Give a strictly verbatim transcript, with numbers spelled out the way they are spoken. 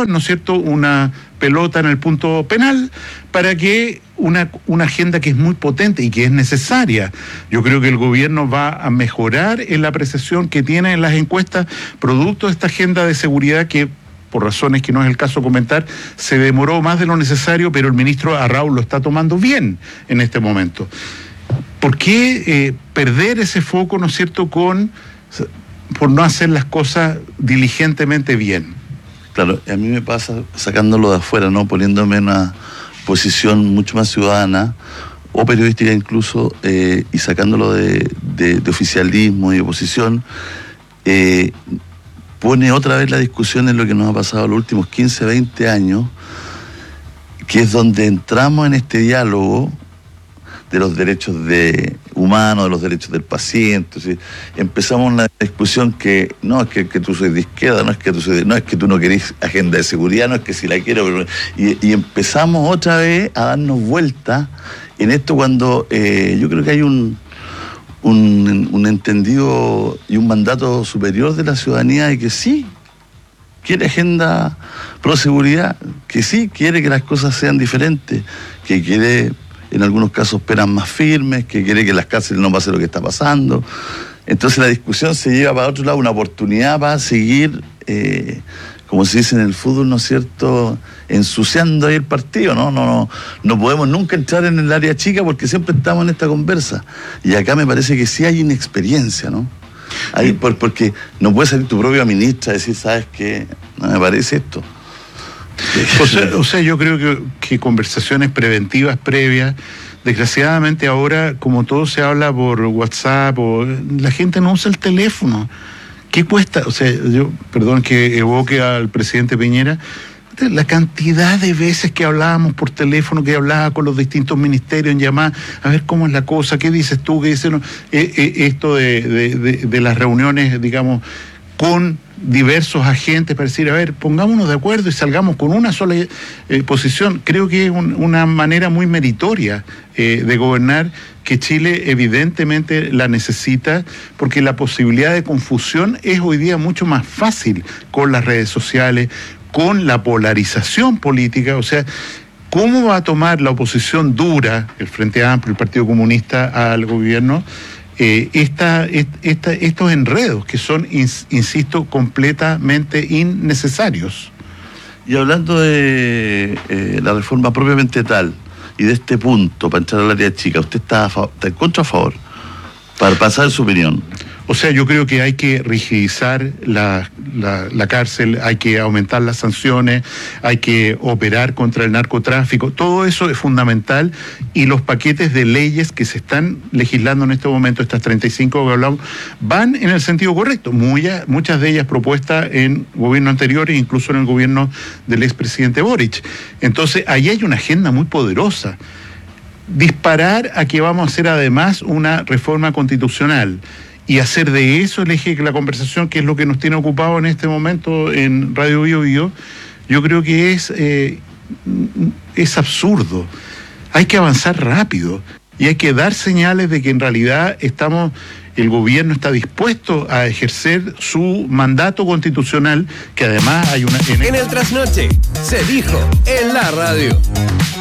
jugaban, ¿no es cierto?, una pelota en el punto penal para que una, una agenda que es muy potente y que es necesaria. Yo creo que el gobierno va a mejorar en la apreciación que tiene en las encuestas producto de esta agenda de seguridad que, por razones que no es el caso comentar, se demoró más de lo necesario, pero el ministro Arrau lo está tomando bien en este momento. ¿Por qué eh, perder ese foco, ¿no es cierto?, con por no hacer las cosas diligentemente bien? Claro, a mí me pasa sacándolo de afuera, ¿no? Poniéndome en una posición mucho más ciudadana o periodística incluso, eh, y sacándolo de, de, de oficialismo y oposición, eh, pone otra vez la discusión en lo que nos ha pasado los últimos quince, veinte años, que es donde entramos en este diálogo de los derechos de humanos, de los derechos del paciente. ¿Sí? Empezamos una discusión que no es que, que tú soy de izquierda, no es que tú soy de, no es que tú no querés agenda de seguridad, no es que si la quiero, pero, y, y empezamos otra vez a darnos vuelta en esto cuando eh, yo creo que hay un, un, un entendido y un mandato superior de la ciudadanía de que sí quiere agenda pro seguridad, que sí quiere que las cosas sean diferentes, que quiere en algunos casos penas más firmes, que quiere que en las cárceles no pase lo que está pasando. Entonces la discusión se lleva para otro lado, una oportunidad para seguir, eh, como se dice en el fútbol, ¿no es cierto?, ensuciando ahí el partido, ¿no? No, no, no podemos nunca entrar en el área chica porque siempre estamos en esta conversa. Y acá me parece que sí hay inexperiencia, ¿no? Ahí, por, porque no puede salir tu propia ministra a decir, ¿sabes qué? No me parece esto. O sea, o sea, yo creo que, que conversaciones preventivas previas, desgraciadamente ahora, como todo se habla por WhatsApp, o, la gente no usa el teléfono. ¿Qué cuesta? O sea, yo, perdón que evoque al presidente Piñera, la cantidad de veces que hablábamos por teléfono, que hablaba con los distintos ministerios en llamada, a ver cómo es la cosa, qué dices tú, qué dices no, eh, eh, esto de, de, de, de las reuniones, digamos, con diversos agentes para decir, a ver, pongámonos de acuerdo y salgamos con una sola eh, posición. Creo que es un, una manera muy meritoria eh, de gobernar, que Chile evidentemente la necesita, porque la posibilidad de confusión es hoy día mucho más fácil con las redes sociales, con la polarización política. O sea, ¿cómo va a tomar la oposición dura, el Frente Amplio, el Partido Comunista, al gobierno, Eh, esta, esta, estos enredos que son, ins, insisto, completamente innecesarios? Y hablando de eh, la reforma propiamente tal y de este punto para entrar al área chica, ¿usted está, a favor, está en contra o a favor? Para pasar su opinión. O sea, yo creo que hay que rigidizar la, la, la cárcel, hay que aumentar las sanciones, hay que operar contra el narcotráfico. Todo eso es fundamental, y los paquetes de leyes que se están legislando en este momento, estas treinta y cinco que hablamos, van en el sentido correcto. Muy, muchas de ellas propuestas en gobierno anteriores, incluso en el gobierno del expresidente Boric. Entonces, ahí hay una agenda muy poderosa. Disparar a que vamos a hacer además una reforma constitucional y hacer de eso el eje de la conversación, que es lo que nos tiene ocupado en este momento en Radio Bio Bio, yo creo que es, eh, es absurdo. Hay que avanzar rápido y hay que dar señales de que en realidad estamos, el gobierno está dispuesto a ejercer su mandato constitucional, que además hay una... En, en el trasnoche se dijo en la radio.